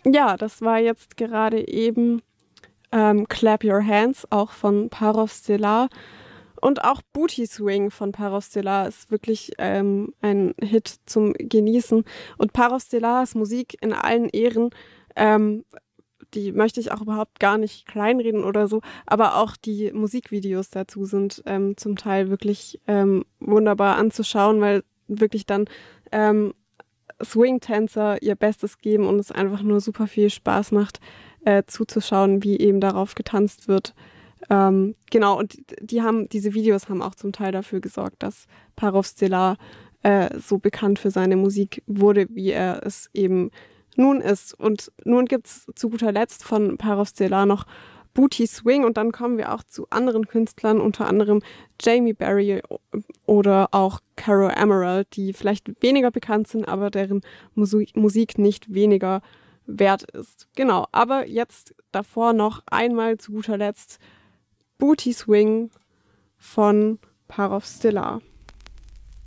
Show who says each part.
Speaker 1: Ja, das war jetzt gerade eben Clap Your Hands, auch von Parov Stelar. Und auch Booty Swing von Parov Stelar ist wirklich ein Hit zum Genießen. Und Parov Stelars Musik in allen Ehren, ähm, die möchte ich auch überhaupt gar nicht kleinreden oder so, aber auch die Musikvideos dazu sind zum Teil wirklich wunderbar anzuschauen, weil wirklich dann ähm, Swing-Tänzer ihr Bestes geben und es einfach nur super viel Spaß macht, zuzuschauen, wie eben darauf getanzt wird. Genau, und diese Videos haben auch zum Teil dafür gesorgt, dass Parov Stelar so bekannt für seine Musik wurde, wie er es eben nun ist. Und nun gibt es zu guter Letzt von Parov Stelar noch Booty Swing und dann kommen wir auch zu anderen Künstlern, unter anderem Jamie Berry oder auch Caro Emerald, die vielleicht weniger bekannt sind, aber deren Musik nicht weniger wert ist. Genau, aber jetzt davor noch einmal zu guter Letzt Booty Swing von Parov Stelar.